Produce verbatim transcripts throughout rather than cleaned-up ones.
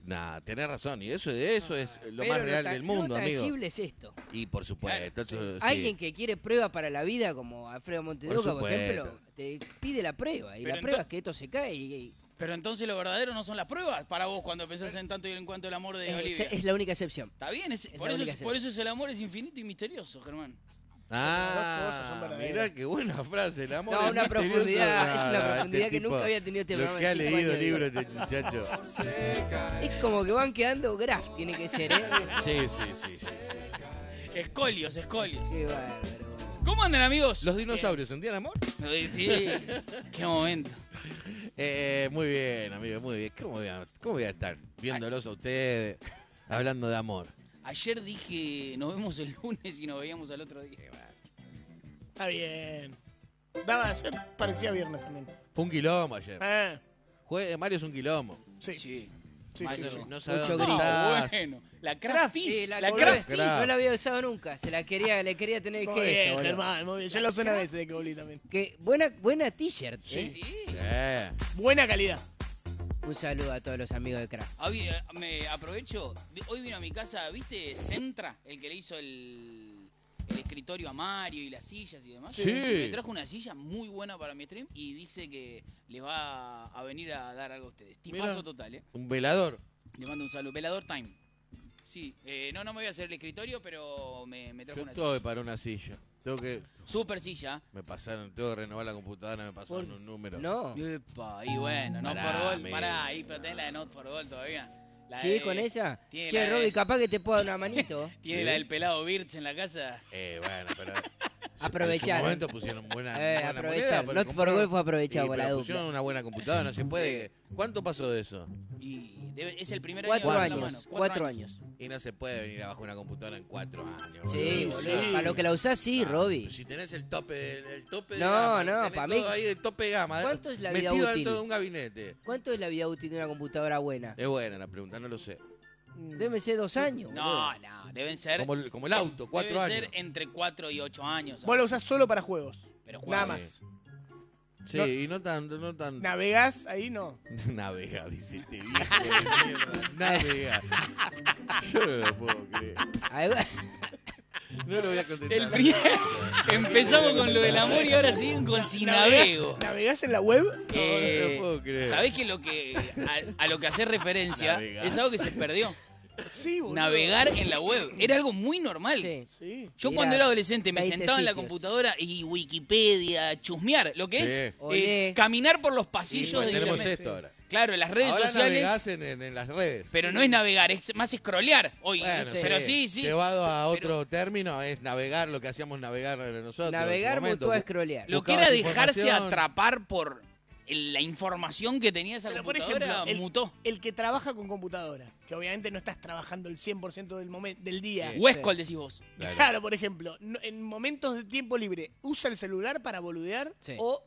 Nah, tenés razón. Y eso de eso es lo Pero más real lo del mundo, lo amigo. tangible es esto. Y por supuesto. Claro, eso, sí. Alguien que quiere prueba para la vida, como Alfredo Montedoca, por, por ejemplo, te pide la prueba. Y Pero la prueba ento- es que esto se cae y... y Pero entonces lo verdadero no son las pruebas para vos cuando pensás en tanto y en cuanto el amor de es, Olivia. es la única excepción. Está bien, es- es por, la eso, única es- por excepción. eso es el amor es infinito y misterioso, Germán. Ah, Las dos cosas son verdaderas. mirá qué buena frase. El amor No, es una misterioso. profundidad, es una Ah, profundidad este que tipo, nunca había tenido este Lo programa que ha en cinco leído años de libros vida. este muchacho. Es como que van quedando graf, tiene que ser, ¿eh? Sí, sí, sí, sí, sí. Escolios, escolios. Qué bárbaro. ¿Cómo andan, amigos? ¿Los dinosaurios sentían amor? Eh, Sí, qué momento. Eh, muy bien, amigo, muy bien. ¿Cómo voy a, cómo voy a estar viéndolos a ustedes hablando de amor? Ayer dije, nos vemos el lunes y nos veíamos al otro día. Está bien. Daba, ayer parecía viernes también. Fue un quilombo ayer. Ah, Jue- Mario es un quilombo. sí. Sí. Sí, Mal- sí, No, sí. no sabe Mucho dónde gris. Ah, estás. bueno. La crafty. Sí, la, la boludo, crafty. Crafty. no la había usado nunca, se la quería, le quería tener Muy gesto, bien, boludo. Germán, muy bien. Yo lo usé una vez de que volví también. Que buena, buena t-shirt. Sí, ¿eh? sí. Eh, Buena calidad. Un saludo a todos los amigos de Craft. Había- me aprovecho. Hoy vino a mi casa, ¿viste? Centra, el que le hizo el, el escritorio a Mario y las sillas y demás. Sí. Me trajo una silla muy buena para mi stream y dice que le va a venir a dar algo a ustedes. Tipazo Mira. total, ¿eh? un velador. Le mando un saludo. Velador Time. Sí, eh, no, no me voy a hacer el escritorio, pero me, me trajo Yo una estoy silla. para una silla. Tengo que. Super silla. Me pasaron, tengo que renovar la computadora, me pasaron Por- un número. No. Epa, y bueno, Not Pará, for Gold. amigo. Pará, ahí, pero tenés la de Not for Gold todavía. La ¿Sí, de- con ella? tiene Che, la de- Roby, capaz que te pueda dar una manito. Tiene Sí. la del pelado Birch en la casa. Eh, bueno, pero. Aprovecharon. En su momento pusieron buena, Eh, buena aprovecharon. moneda, pero Not for compraron- Gold fue aprovechado Sí, por pero la pusieron dupla. una buena computadora, no se puede. ¿Cuánto pasó de eso? Y debe- es el primer Cuatro año. de años, la mano. cuatro años. Y no se puede venir abajo de una computadora en cuatro años. Sí, boludo. boludo. Para lo que la usás, sí, Ah, Roby. pero si tenés el tope, del- el tope de No, gama, no, tenés pa' todo mí- ahí de tope de gama. ¿Cuánto es la vida metido útil? dentro de un gabinete. ¿Cuánto es la vida útil de una computadora buena? Es buena la pregunta, no lo sé. Debe ser dos años. No, boludo. no, deben ser. Como el, como el auto, cuatro deben años. ser entre cuatro y ocho años. Vos lo usás solo para juegos. Pero Nada juega- más. Sí, No- y no tan, no tan. Navegás ahí, no. Navega, dice este viejo de mierda. Navega. Yo no lo puedo creer. Algo- No lo voy a contestar. El pri- Empezamos con lo del amor y ahora siguen con si navego. ¿Navegás en la web? Eh, no lo puedo creer. ¿Sabés que lo que a, a lo que hace referencia Navegás. es algo que se perdió? Sí, boludo. Navegar en la web era algo muy normal. Sí. Sí. Yo Mira, cuando era adolescente me veinte sentaba en la sitios. computadora y Wikipedia, chusmear, lo que Sí. es eh, Olé. caminar por los Sí, pasillos porque de tenemos internet. esto ahora. Claro, en las redes Ahora sociales, navegás en, en, en las redes. pero no es navegar, es más scrollear hoy. Bueno, pero sí, sí. Llevado a otro término es navegar lo que hacíamos navegar nosotros. Navegar en su momento. mutó a scrollear. Lo que buscabas era dejarse información. atrapar por el- la información que tenía esa Pero, por computadora ejemplo, el- mutó. El que trabaja con computadora, que obviamente no estás trabajando el cien por ciento del, momen- del día. Sí. Westcol decís vos. Claro. Claro, por ejemplo, no- en momentos de tiempo libre, ¿usa el celular para boludear Sí. o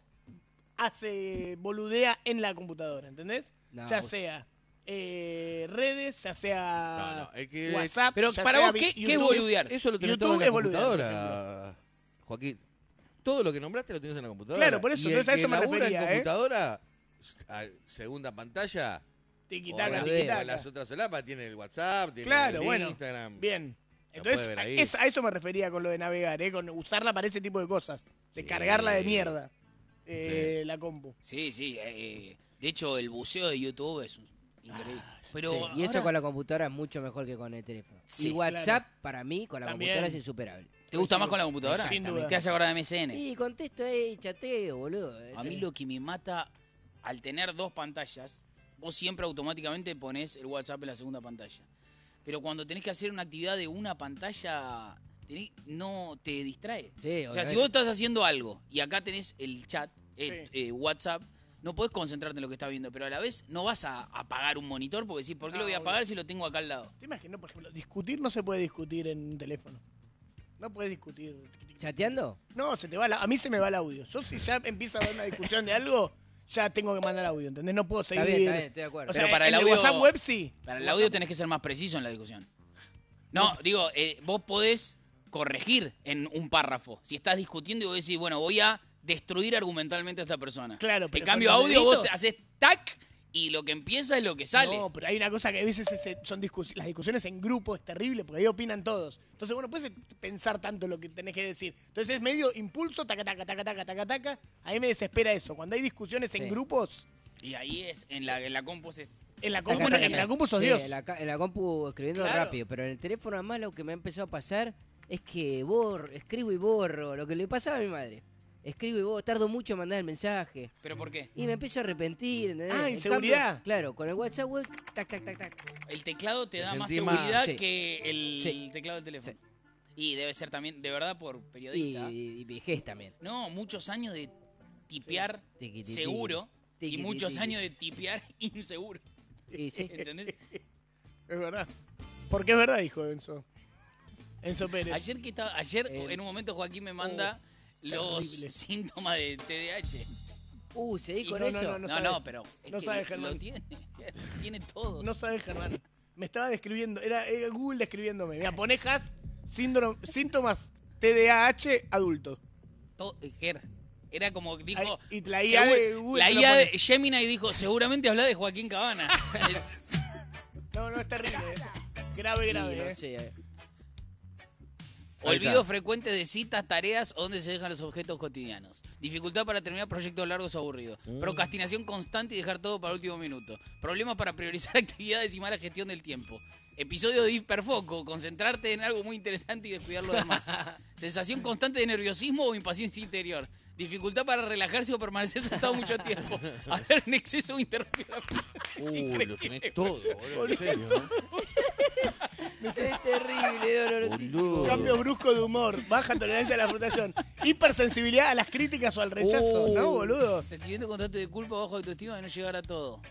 hace boludea en la computadora? ¿Entendés? No, ya vos- sea eh, redes, ya sea No, no, el que- WhatsApp. Pero ya para sea vos, ¿qué, vi- qué es YouTube. boludear? Eso lo tenés YouTube todo en la es boludear, por computadora, Joaquín. Todo lo que nombraste lo tienes en la computadora. Claro, por eso, Y el entonces a eso que me labura refería, en ¿eh? computadora, a segunda pantalla, o Tiquitaca, en tiquitaca. las otras solapas, tiene el WhatsApp, tiene Claro, el bueno. Instagram. Bien. Lo Entonces, puede ver ahí. es- a eso me refería con lo de navegar, ¿eh? Con usarla para ese tipo de cosas. De Sí. cargarla de mierda. eh, La compu. Sí, sí. eh, de hecho, el buceo de YouTube es un- increíble. Pero Sí, y eso ahora- con la computadora es mucho mejor que con el teléfono. Sí, y WhatsApp, para mí, con la También. computadora es insuperable. ¿Te gusta más con la computadora? Sin duda. ¿Te hace acordar de M S N? Y contesto ahí, chateo, boludo. A mí lo que me mata, al tener dos pantallas, vos siempre automáticamente pones el WhatsApp en la segunda pantalla. Pero cuando tenés que hacer una actividad de una pantalla, tenés- no te distrae. Sí, O sea, si obviamente. vos estás haciendo algo y acá tenés el chat, el, Sí. eh, WhatsApp, no podés concentrarte en lo que estás viendo, pero a la vez no vas a apagar un monitor porque decís, ¿por qué Ah, lo voy a obvio. apagar si lo tengo acá al lado? ¿Te imaginas, por ejemplo, discutir no se puede discutir en un teléfono? No puedes discutir. ¿Chateando? No, se te va la- a mí se me va el audio. Yo si ya empiezo a ver una discusión de algo, ya tengo que mandar audio, ¿entendés? No puedo seguir. Está bien, está bien, estoy de acuerdo. O sea, Pero para en el el audio- WhatsApp web sí. Para el audio tenés que ser más preciso en la discusión. No, digo, eh, vos podés corregir en un párrafo. Si estás discutiendo y vos decís, bueno, voy a destruir argumentalmente a esta persona. Claro, pero En cambio, con los audio vos deditos- te haces tac y lo que empieza es lo que sale. No, pero hay una cosa que a veces es- son discus- las discusiones en grupo es terrible porque ahí opinan todos. Entonces, bueno, no puedes pensar tanto lo que tenés que decir. Entonces es medio impulso, taca, taca, taca, taca, taca, taca. A mí me desespera eso. Cuando hay discusiones en Sí. grupos, Y ahí es, en la, en la compu se- en la compu, Taca, taca, en la taca. compu sos Sí, Dios. En la, ca- en la compu escribiendo Claro. rápido, pero en el teléfono además lo que me ha empezado a pasar es que borro, escribo y borro, lo que le pasaba a mi madre. Escribo y borro, tardo mucho en mandar el mensaje. ¿Pero por qué? Y me empiezo a arrepentir, ¿entendés? Ah, En inseguridad. cambio, claro, con el WhatsApp web, tac, tac, tac, tac. El teclado te Te da más sentís más- seguridad Sí. que el, Sí. teclado del teléfono. Y debe ser también, de verdad, por Y, periodista. y, y vejez también. No, muchos años de tipear Tiqui, tiqui. seguro Tiqui, y tiqui, muchos tiqui. años de tipear inseguro. Y sí. ¿Entendés? Es verdad. Porque es verdad, dijo Enzo. Enzo Pérez. Ayer que estaba, ayer Eh, en un momento Joaquín me manda los terrible. síntomas de T D A H. Uh, ¿seguí Y con no, eso? no, No, no, sabes. pero es No que sabes, lo Germán. tiene. Tiene todo. No sabes, Germán. Me estaba describiendo, era, era Google describiéndome. Mira, ponejas, síndrome, síntomas T D A H adulto. todo Ger, era como que dijo. Ay, y la I A de seguro- Google la te lo I A de pone. Gemini dijo, seguramente habla de Joaquín Cabana. No, no, es terrible. eh. Grave, Sí, grave. no eh. sé, eh. Ahí Olvido está. frecuente de citas, tareas o donde se dejan los objetos cotidianos. Dificultad para terminar proyectos largos o aburridos. Mm. Procrastinación constante y dejar todo para el último minuto. Problemas para priorizar actividades y mala gestión del tiempo. Episodio de hiperfoco, concentrarte en algo muy interesante y descuidar lo demás. Sensación constante de nerviosismo o impaciencia interior. Dificultad para relajarse o permanecer sentado mucho tiempo. Hablar en exceso o interrumpir la Uh, lo tenés todo, boludo, en serio, ¿no? Es terrible, dolorosísimo. Boludo. Cambio brusco de humor, baja tolerancia a la frustración, hipersensibilidad a las críticas o al rechazo, Oh. ¿no, boludo? Sentimiento constante de culpa, bajo autoestima de no llegar a todo.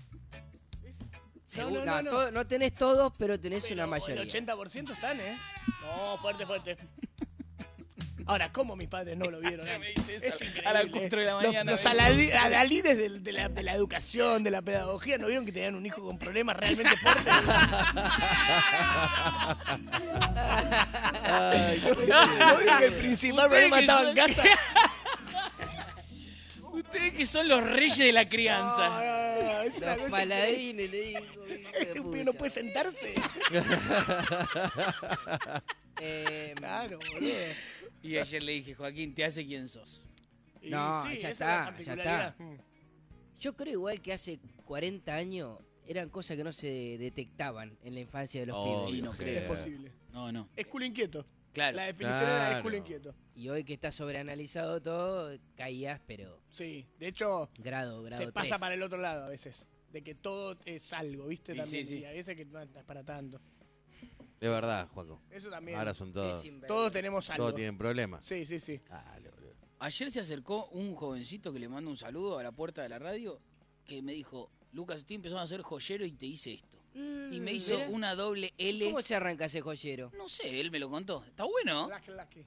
No, No, no, no, todo- no tenés todos, pero tenés Pero una mayoría. el ochenta por ciento están, ¿eh? No, fuerte, fuerte. Ahora, ¿cómo mis padres no lo vieron? Ya me dice eso Es increíble. a las cuatro de la Los- mañana. Los, aladi- adalides del- de, la, de la educación, de la pedagogía, ¿no vieron que tenían un hijo con problemas realmente fuertes? Ay, ¿No vieron que el principal Ustedes problema que estaba en son- casa? Ustedes que son los reyes de la crianza. Ah, es una Los cosa paladines, le digo. hijo de increíble. Un pibe puta. no puede sentarse. Eh, Claro, boludo. Y ayer le dije, Joaquín, te hace quien sos. Y No, ya esa es está, la ya particularidad. está. Yo creo igual que hace cuarenta años eran cosas que no se detectaban en la infancia de los Obvio, pibes. Y no Es creo. posible. No, no. Es culo inquieto. Claro. La definición era es Claro. culo inquieto. Y hoy que está sobreanalizado todo, caías, pero Sí, de hecho, grado, grado se pasa tres. para el otro lado a veces. De que todo es algo, ¿viste? Sí, También. sí, sí. Y a veces que no es para tanto. Es verdad, Juaco. Eso también. Ahora son todos. Todos tenemos algo. Todos tienen problemas. Sí, sí, sí. Dale, boludo. Ayer se acercó un jovencito que le mando un saludo a la puerta de la radio que me dijo, Lucas, estoy empezando a ser joyero y te hice esto. Mm, Y me hizo mirá. una doble L. ¿Cómo se arranca ese joyero? No sé, él me lo contó. Está bueno. Lucky, lucky.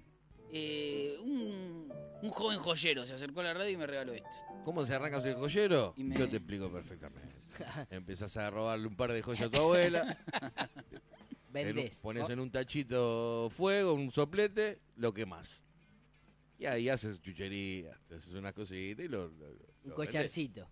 Eh, un, un joven joyero se acercó a la radio y me regaló esto. ¿Cómo se arranca el joyero? Y me- Yo te explico perfectamente. Empezás a robarle un par de joyas a tu abuela. en un- Vendés. pones ¿no? en un tachito fuego, un soplete, lo quemás. Y ahí haces chuchería, te haces unas cositas y lo, lo- lo- Un lo vendés. collarcito.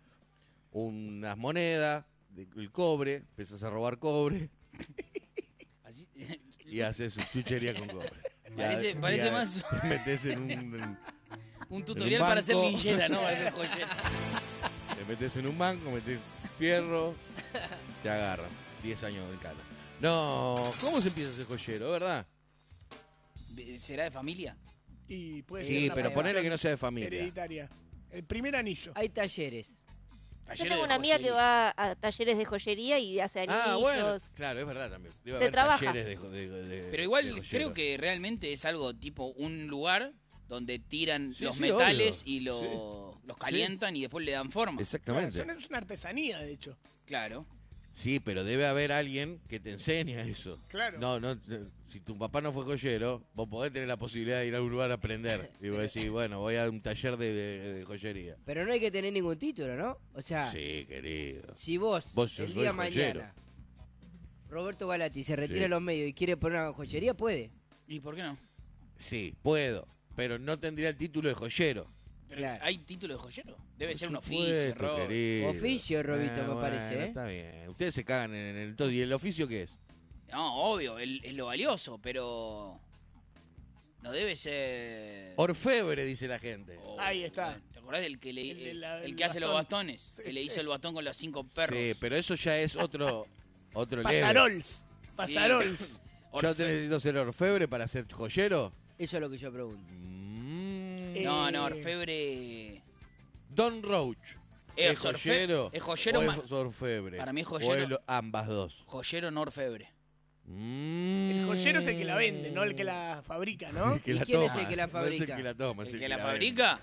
Unas monedas, de- el cobre, empezás a robar cobre Así, y haces chuchería con cobre. Parece- Ya- parece ya más- Te metes en un, en- un tutorial para hacer banco. linchera, ¿no? Para hacer joyero. te metes en un banco, metes fierro, te agarran. diez años de cana. No, ¿cómo se empieza a ser joyero, verdad? ¿Será de familia? Y puede Sí, ser una pero maldición ponele que no sea de familia. hereditaria. El primer anillo. Hay talleres. Yo Talleres tengo de una amiga que joyería. va a talleres de joyería y hace anillos. Ah, bueno, claro, es verdad también. Debe Se haber trabaja. talleres de, jo- de- de- Pero igual de joyeros. creo que realmente es algo tipo un lugar donde tiran Sí, los sí, metales obvio. y lo- los calientan y después le dan forma. Claro, Exactamente. son- es una artesanía, de hecho. Claro. Sí, pero debe haber alguien que te enseñe eso. Claro. No, no, eh, si tu papá no fue joyero, vos podés tener la posibilidad de ir a un lugar a aprender. Y vos decís, bueno, voy a un taller de, de- de joyería. Pero no hay que tener ningún título, ¿no? O sea, Sí, querido. si vos, Vos sos el día el joyero. mañana, Roberto Galati se retira Sí. a los medios y quiere poner una joyería, puede. ¿Y por qué no? Sí, puedo, pero no tendría el título de joyero. Pero Claro. ¿hay título de joyero? Debe Por ser un supuesto, oficio, Rob. querido. Oficio, Robito, me bueno, parece, ¿eh? Está bien. Ustedes se cagan en el todo. ¿Y el oficio qué es? No, obvio, el- es lo valioso, pero no debe ser... Orfebre, dice la gente. Oh, Ahí está. bueno, ¿te acordás del que, le, El de el, la- el el que hace los bastón. bastones? Que le hizo el bastón con los cinco perros. Sí, pero eso ya es otro, otro level. Pasarols. Pasarols. Yo Orfe- te necesito ser orfebre para ser joyero. Eso es lo que yo pregunto. Mm. No, no, Eh, orfebre... Don Roach. Es ¿Es orfe- joyero? es joyero o ma- es orfebre? Para mí es O joyero. es lo- ambas dos. Joyero no orfebre. Mm. El joyero es el que la vende, no el que la fabrica, ¿no? El que ¿Y la quién es toma. el que la No es fabrica? el que la toma, es ¿El que la vende. fabrica?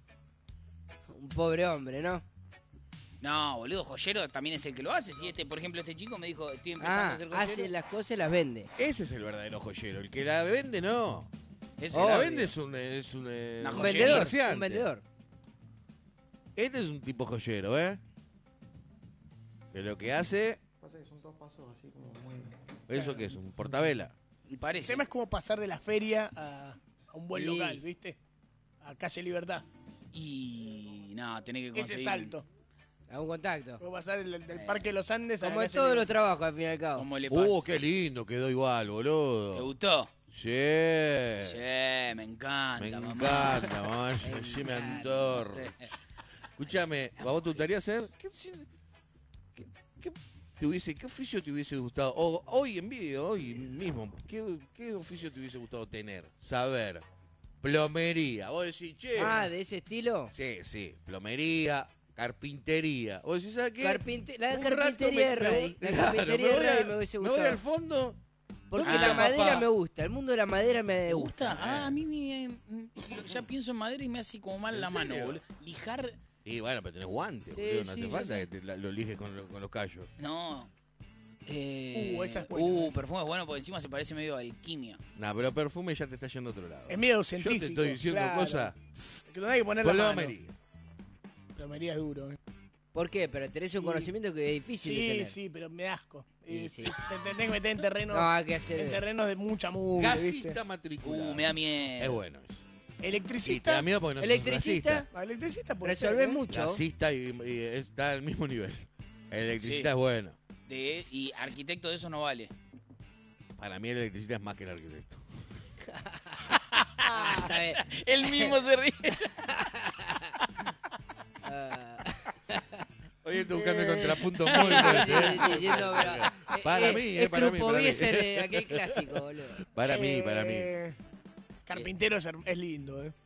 Un pobre hombre, ¿no? No, boludo, joyero también es el que lo hace. Si este, por ejemplo, este chico me dijo, estoy empezando a Ah, hacer joyero. hace las cosas y las vende. Ese es el verdadero joyero. El que la vende, no. Es El que la Obvio. vende es un, es un, eh, Una Un joyería. vendedor, comerciante. un vendedor. Este es un tipo joyero, ¿eh? Que lo que hace... Pasa que son dos pasos así como muy... ¿Eso qué es? ¿Un portabela? El Parece. tema es como pasar de la feria a, a un buen Y- local, ¿viste? A Calle Libertad. Y nada, tenés que Ese conseguir. salto. A un contacto. Puedo pasar del, del Parque de los Andes a la Como en Calle todos los Libertad. trabajos, al fin y al cabo. ¿Cómo le pasa? ¡Uh, qué lindo! Quedó igual, ¿Te boludo. gustó? Sí. Sí, me encanta, Me mamá. encanta, mamá. Sí me antorro. Escúchame, ¿a vos te gustaría hacer? ¿Qué, qué- qué te hubiese, ¿Qué oficio te hubiese gustado? O, hoy en vídeo, hoy mismo, ¿qué, ¿qué oficio te hubiese gustado tener? Saber. Plomería. Vos decís, che. Ah, ¿de ese estilo? Sí, sí. Plomería, carpintería. Vos decís, ¿sabes qué? Carpinte- la Un carpintería rato de me- Rey. La Claro, carpintería me de voy a- Rey me hubiese Me voy gustado. al fondo. Porque ¿Dónde la está madera papá? me gusta. El mundo de la madera me ¿Te gusta. gusta? Ah, a mí me, mm, ya pienso en madera y me hace como mal ¿En la mano, serio? boludo. Lijar, Y bueno, pero tenés guantes, Sí, boludo. No sí, hace yo falta sé. que te la- lo eliges con, lo- con los callos. no. Eh, Uh, esa es buena, Uh, eh. perfume es bueno porque encima se parece medio a alquimia. Nah, pero perfume ya te está yendo a otro lado. Es miedo Yo científico. te estoy diciendo claro. cosas. Que no hay que poner la mano. Plomería. Plomería es duro. ¿eh? ¿Por qué? Pero tenés un Sí. conocimiento que es difícil de Sí, tener. sí, pero me da asco. Y Y sí. Te, te tenés que meter en terrenos, No, hay que en hacer... terrenos de mucha mugre, ¿viste? Gasista matriculado. Uh, me da miedo. Es bueno eso. Y te Electricista. da miedo porque no sos Electricista. gasista. Ah, electricista puede Resolvés ser, ¿eh? mucho. Gasista y, y está al mismo nivel. El electricista Sí. es bueno. De, y arquitecto de eso no vale. Para mí el electricista es más que el arquitecto. Ah, está bien. El mismo se ríe. Ah, Hoy estoy buscando el contrapunto sí, muy sí, fuerte, sí, ¿eh? sí, yendo, pero- Para eh, mí, eh, eh, para mí, para mí. Krupovieser, eh, aquel clásico, boludo. Para mí, para mí. Eh, Carpintero es, her- es lindo, ¿eh?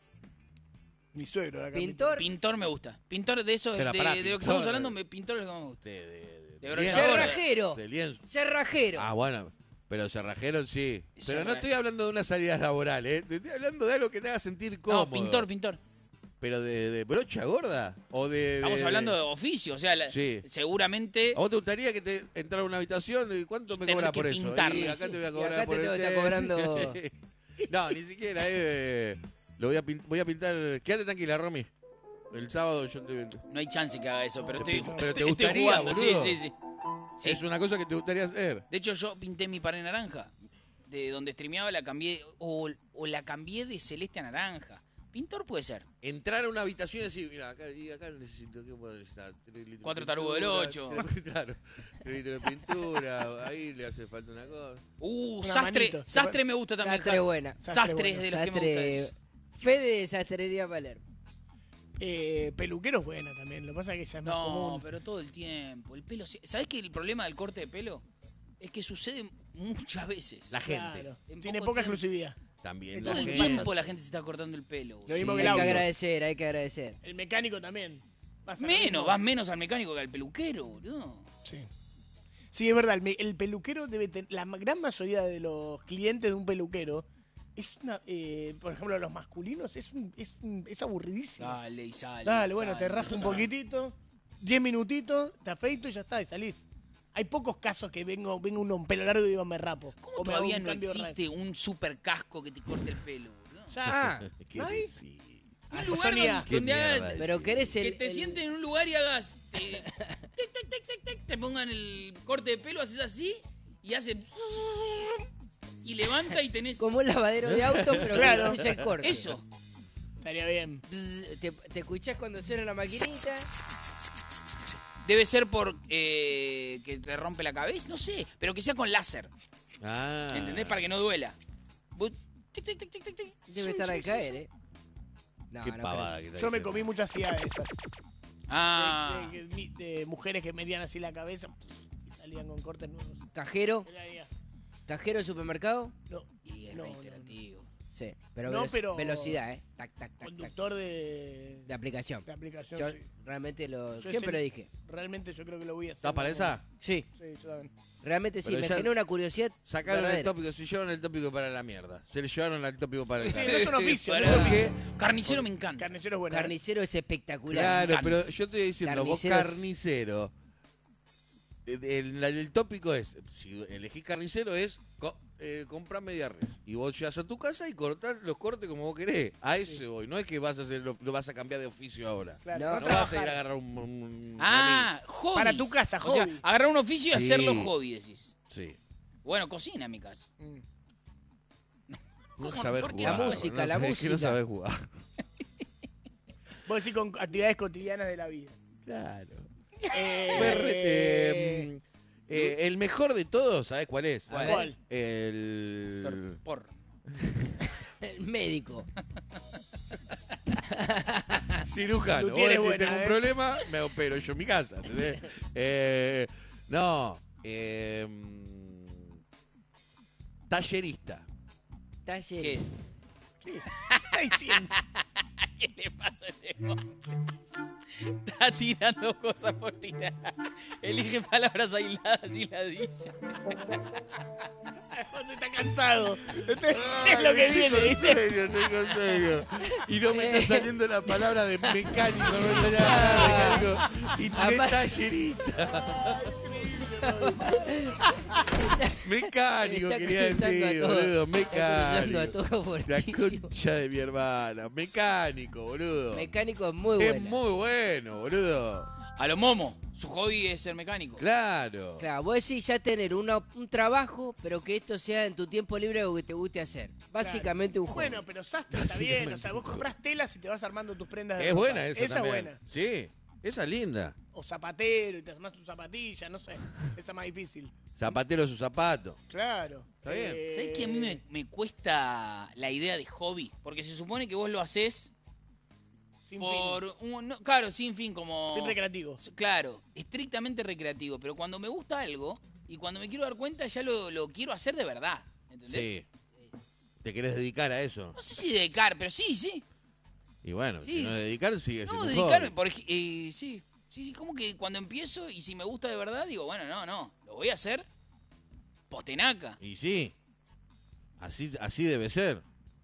Mi suegro era carpintero. Pintor, Pintor me gusta. Pintor de eso, de, Pero pará, de lo que pintor. estamos hablando, me, pintor es lo que más me gusta. De, de, de, De de brochador. lienzo. cerrajero. De lienzo. Cerrajero. Ah, bueno. Pero cerrajero sí. Pero no Cerra- estoy hablando de una salida laboral, ¿eh? Te estoy hablando de algo que te haga sentir cómodo. No, pintor, pintor. ¿Pero de, de brocha gorda? ¿O de, Estamos de- hablando de oficio, o sea, la- Sí. seguramente ¿A vos te gustaría que te entrara a una habitación y cuánto me Tener cobras que por eso? pintarle, Y acá sí. te voy a Y cobrar acá por te el tengo que estar test. cobrando- Sí. No, ni siquiera, eh. Lo voy a, pin- voy a pintar. Quédate tranquila, Romy. El sábado yo te. no hay chance que haga eso, pero Te estoy, pin- pero te estoy gustaría, jugando. boludo. Sí, sí, sí. Sí. Es una cosa que te gustaría hacer. De hecho, yo pinté mi pared naranja. De donde streameaba la cambié, o, o la cambié de celeste a naranja. Pintor puede ser. Entrar a una habitación y decir, mira, acá, y acá necesito, ¿qué puedo necesitar? Tres litros de Cuatro tarugos del pintura, ocho. tres- Claro, tres litros de pintura, ahí le hace falta una cosa. Uh, Una sastre. manito. Sastre me gusta también. Sastre Has- buena. Sastre, Sastre es de bueno. los que me gusta Sastre... eso. Fede de Sastrería Palermo. Eh, peluquero es buena también. Lo que pasa es que ya es más No, común. pero todo el tiempo. El pelo. ¿Sabés que el problema del corte de pelo? Es que sucede muchas veces. La gente. Claro. En Tiene poco poca tiempo. exclusividad. También Todo la el gente. tiempo la gente se está cortando el pelo. Lo mismo Sí, que el hay que auto. agradecer, hay que agradecer. El mecánico también. Pasa lo Menos, mismo. vas menos al mecánico que al peluquero, boludo. Sí. Sí, es verdad. El, me- el peluquero debe tener. La ma- gran mayoría de los clientes de un peluquero es una. eh, por ejemplo, los masculinos es, un, es, un- es aburridísimo. Dale y sale. Dale, bueno, sale, te rasco un sale. poquitito, diez minutitos, te afeito y ya está, y salís. Hay pocos casos que vengo, vengo uno un pelo largo y digo me rapo. ¿Cómo O me hago todavía un no cambio existe un super casco que te corte el pelo, boludo? Ya. Ah, ¿Qué ¿No hay? decís? Un Ah, lugar Sonia. donde, Qué donde hagas- mierda. pero querés el... que te el- sienten en un lugar y hagas te, tic, tic, tic, tic, tic, te pongan el corte de pelo, haces así y hace y levanta y tenés Como un lavadero de auto, pero Claro. que incluye el corte. eso. Estaría bien. Bzz, te, te escuchás cuando suena la maquinita. Debe ser por eh, que te rompe la cabeza, no sé, pero que sea con láser. Ah. ¿Entendés? Para que no duela. Vos, tic, tic, tic, tic, tic, tic. Debe Zum, estar zum, al zum, caer, zum. ¿eh? No, Qué no pavada que está Yo me diciendo. comí muchas ideas de esas. Ah, De, de- de mujeres que metían así la cabeza y salían con cortes nuevos. creo. ¿Cajero? Era idea. ¿Cajero de supermercado? No, y es no, re no, no. interactivo. Sí, pero, No, velo- pero- velocidad, ¿eh? Tac, tac, tac, tac. Conductor de, De aplicación. de aplicación. Yo sí. realmente lo... Yo siempre ese- lo dije. Realmente yo creo que lo voy a hacer. ¿Estás para esa? Sí, Sí, yo también. realmente sí. Pero Me ya- genera una curiosidad Sacaron el verdadera. tópico, se llevaron el tópico para la mierda. Se le llevaron el tópico para el Sí, carajo. no es un oficio, no Pará. es un oficio. Carnicero me encanta. Carnicero es bueno. ¿eh? Carnicero es espectacular. Claro, encanta. pero yo estoy diciendo, vos Carniceros- carnicero. El, el- el tópico es, si elegís carnicero es, co- eh, comprar media res. Y vos llegas a tu casa y cortás los cortes como vos querés. A ese voy. No es que vas a hacer, lo, lo vas a cambiar de oficio ahora. Claro, No, no, No vas a ir a trabajar. agarrar un, un- un Ah, hobby. Para tu casa, O sea, hobby. agarrar un oficio y Sí. hacerlo hobby, decís. remis. Sí. Bueno, cocina en mi caso. Mm. No ¿Cómo? sabés ¿Por qué? jugar. La música, no la sabés que no música. sabés jugar. Vos decís con actividades cotidianas de la vida. Claro. Eh, el mejor de todos, ¿sabés cuál es? ¿Cuál? ¿Cuál? El... Por. El médico. cirujano. Lutier es Vos decís, buena, tengo un ¿eh? problema, me opero yo en mi casa. ¿Entendés? eh, no. Eh, tallerista. Taller. ¿Qué es? está diciendo? ¿Qué le pasa a este hombre? Está tirando cosas por tirar. Elige palabras aisladas y las dice. Vos está cansado. Este es lo que viene, Estoy ¿viste? con serio, estoy con serio. Y no me está saliendo la palabra de mecánico, no me sale nada de mecánico. Y tiré Apa- tallerista. Mecánico, Está quería cruzando a decir, todo. boludo. Está cruzando a Mecánico. todo por La ti. concha de mi hermana. Mecánico, boludo. Mecánico es muy Es bueno. muy bueno, boludo. A lo momo. Su hobby es ser mecánico. Claro. Claro, vos decís ya tener una- un trabajo, pero que esto sea en tu tiempo libre o que te guste hacer. Básicamente un hobby. Bueno, pero sastre está bien. O sea, vos compras telas y te vas armando tus prendas de Es ropa. buena esa Esa también. es buena. Sí, esa es linda. O zapatero y te armás tu zapatilla, no sé. Esa es más difícil. Zapatero su zapato. Claro. Está bien. Eh, ¿Sabés que a mí me, me cuesta la idea de hobby? Porque se supone que vos lo haces Sin por un... no, claro, sin fin, como... fin. Fin recreativo. Claro, estrictamente recreativo. Pero cuando me gusta algo y cuando me quiero dar cuenta ya lo, lo quiero hacer de verdad. ¿Entendés? Sí. ¿Te querés dedicar a eso? No sé si dedicar, pero sí, sí. Y bueno, Sí, si no sí. dedicar, sigue No, siendo un dedicarme, hobby. por ej- eh, sí. Sí, sí, como que cuando empiezo y si me gusta de verdad, digo, bueno, no, no, lo voy a hacer postenaca. Y sí. Así, así debe ser.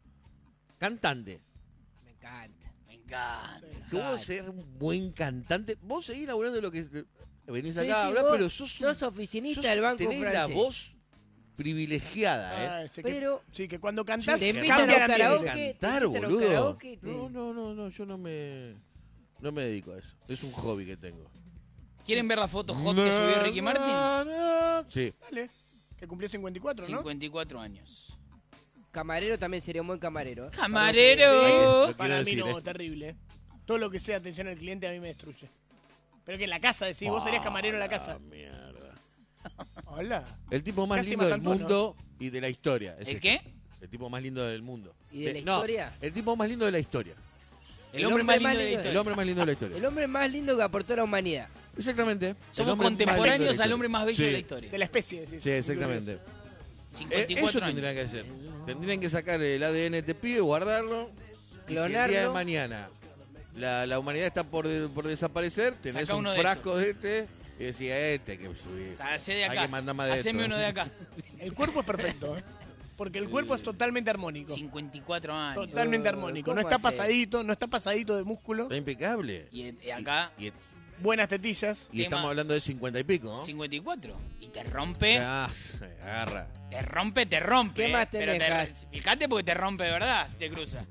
Cantante. Me encanta. Me encanta. Que vos ser un buen cantante. Vos seguís laburando de lo que venís Sí, acá a sí, hablar, vos pero sos, un- sos oficinista sos- del Banco tenés Francés. la voz privilegiada, ¿eh? Ah, sé que- Pero sí, que cuando cantás te invitan cambia a el un ambiente. karaoke, te Cantar, invitan a un boludo. karaoke, te- No, no, no, no, yo no me no me dedico a eso. Es un hobby que tengo. ¿Quieren ver la foto hot que subió Ricky Martin? Sí. Dale. Que cumplió cincuenta y cuatro, ¿no? cincuenta y cuatro años. Camarero también sería un buen camarero. ¿eh? ¡Camarero! Lo Para quiero mí decir, no, ¿eh? terrible. Todo lo que sea atención al cliente a mí me destruye. Pero que en la casa decís, vos serías camarero en la casa. Ah, mierda. Hola. El tipo más Casi lindo del Matantuono. mundo y de la historia. es ¿El este. qué? El tipo más lindo del mundo. ¿Y de la Eh, no, historia? el tipo más lindo de la historia. El hombre más lindo de la El historia. hombre más lindo de la historia. El hombre más lindo que aportó a la humanidad. Exactamente. El Somos hombre más lindo de la contemporáneos al historia. hombre más bello Sí. de la historia. De la especie, decís. Sí, exactamente. Eh, cincuenta y eso cuatro tendrían años. que hacer. Tendrían que sacar el A D N de este pibe, guardarlo. Y si el día de Clonarlo. mañana la, la humanidad está por, de- por desaparecer, tenés Saca un uno de frasco de, este y decís, a este que subir. O sea, hacé de Hay acá. que mandar más de Haceme esto, uno ¿eh? de acá. El cuerpo es perfecto, ¿eh? Porque el cuerpo es totalmente armónico. cincuenta y cuatro años. Totalmente Oh, armónico. ¿cómo No está hace? pasadito, no está pasadito de músculo. Está impecable. Y eh, acá, Y, y- Buenas tetillas. y Tema- estamos hablando de cincuenta y pico, ¿no? cincuenta y cuatro. Y te rompe, Ah, se agarra. te rompe, te rompe. ¿Qué más eh. Pero tenés, te- Jas? fíjate porque te rompe de verdad si te cruza.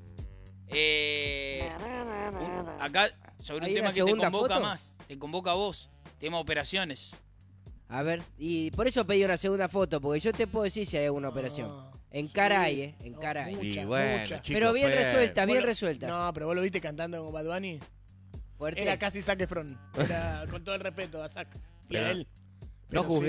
Eh, un- acá, sobre ¿Hay un tema una que te segunda convoca foto? más. Te convoca a vos. Tema operaciones. A ver, y por eso pedí una segunda foto, porque yo te puedo decir si hay alguna operación. Ah. En caray, ¿eh? En caray. Mucha, Y bueno, mucha. chicos, Pero bien pero- resueltas, bien Vos lo- resueltas. No, pero vos lo viste cantando con Bad Bunny. Fuerte. Era casi Zac Efron. Era, con todo el respeto a Zac y Pero- a él. No Pero juzgué.